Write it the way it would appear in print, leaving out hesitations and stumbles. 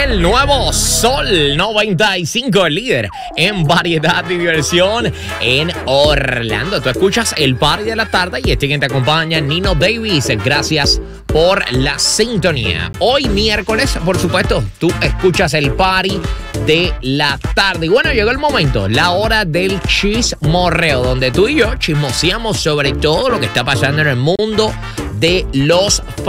el nuevo Sol 95, el líder en variedad y diversión en Orlando. Tú escuchas el party de la tarde y quien te acompaña, Nino Davis. Gracias por la sintonía. Hoy miércoles, por supuesto, tú escuchas el party de la tarde. Y bueno, llegó el momento, la hora del chismorreo, donde tú y yo chismoseamos sobre todo lo que está pasando en el mundo de los